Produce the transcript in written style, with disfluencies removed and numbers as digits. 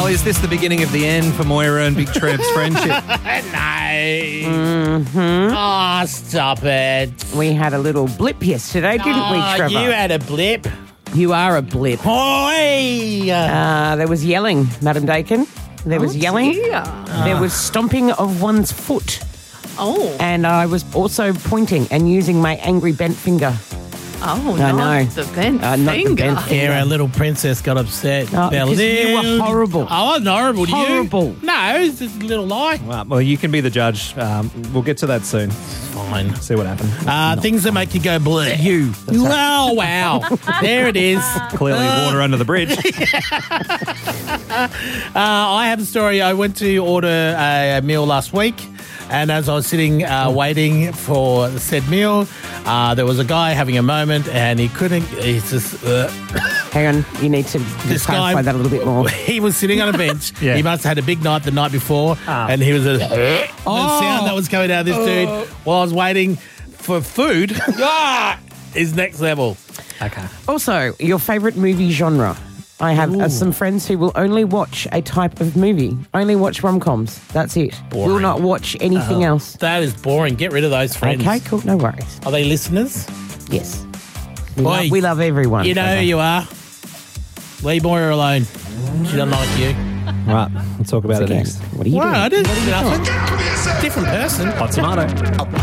Oh, is this the beginning of the end for Moira and Big Trev's friendship? No. Oh, stop it. We had a little blip yesterday, didn't we, Trevor? You had a blip. You are a blip. Oi! There was yelling, Madam Dakin. There was yelling. dear. There was stomping of one's foot. Oh, And I was also pointing and using my angry bent finger. oh, I not know. the bent Not the finger. bent finger. Yeah, our little princess got upset. Oh, because you were horrible. I wasn't horrible to you. Horrible. No, it's just a little lie. Well, you can be the judge. We'll get to that soon. Fine. See what happens. Things that make you go bleh. You. Oh, wow. There it is. Clearly water under the bridge. I have a story. I went to order a meal last week, and as I was sitting waiting for the said meal, there was a guy having a moment, and he couldn't. He's just. Hang on, you need to This clarify guy, that a little bit more. He was sitting on a bench. Yeah. He must have had a big night the night before, and he was the sound that was coming out of this dude while I was waiting for food is next level. Okay. Also, your favourite movie genre. I have some friends who will only watch a type of movie. Only watch rom-coms. That's it. Boring. Will not watch anything else. That is boring. Get rid of those friends. Okay, cool. No worries. Are they listeners? Yes. Boy, We love everyone. You know who you are. Leave Moira alone. She doesn't like you. Right. We'll talk about it next. What are you doing? I didn't do nothing. Different person. Hot tomato.